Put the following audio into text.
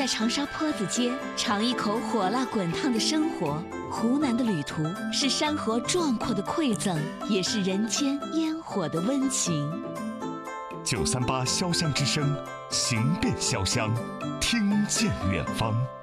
在长沙坡子街尝一口火辣滚烫的生活。湖南的旅途是山河壮阔的馈赠，也是人间烟火的温情。 938潇湘之声，行遍潇湘，听见远方。